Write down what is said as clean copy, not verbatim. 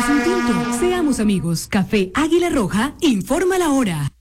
un tinto? Seamos amigos. Café Águila Roja informa la hora.